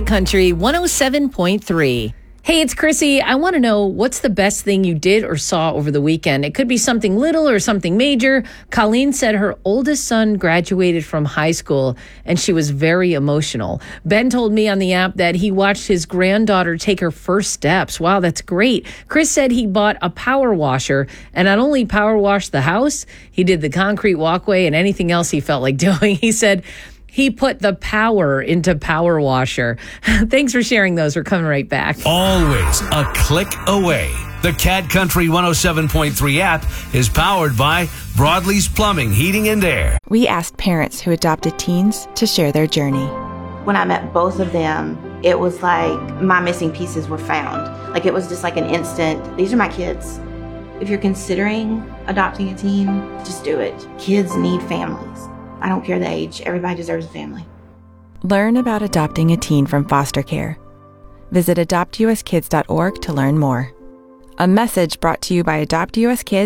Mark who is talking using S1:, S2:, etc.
S1: Cat Country 107.3. Hey, it's Chrissy. I want to know, what's the best thing you did or saw over the weekend? It could be something little or something major. Colleen said her oldest son graduated from high school and she was very emotional. Ben told me on the app that he watched his granddaughter take her first steps. Wow, that's great. Chris said he bought a power washer and not only power washed the house, he did the concrete walkway and anything else he felt like doing. He said he put the power into Power Washer. Thanks for sharing those. We're coming right back.
S2: Always a click away. The Cat Country 107.3 app is powered by Broadleys Plumbing, Heating and Air.
S3: We asked parents who adopted teens to share their journey.
S4: When I met both of them, it was like my missing pieces were found. Like it was just like an instant, these are my kids. If you're considering adopting a teen, just do it. Kids need families. I don't care the age. Everybody deserves a family.
S3: Learn about adopting a teen from foster care. Visit adoptuskids.org to learn more. A message brought to you by Adopt US Kids